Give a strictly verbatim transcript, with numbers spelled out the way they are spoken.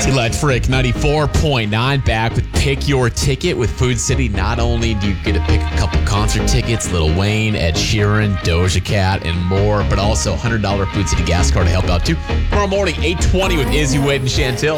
Electric ninety-four point nine back with Pick Your Ticket with Food City. Not only do you get to pick a couple concert tickets, Lil Wayne, Ed Sheeran, Doja Cat, and more, but also a one hundred dollars Food City gas card to help out too. Tomorrow morning, eight twenty with Izzy, Wade, and Chantel.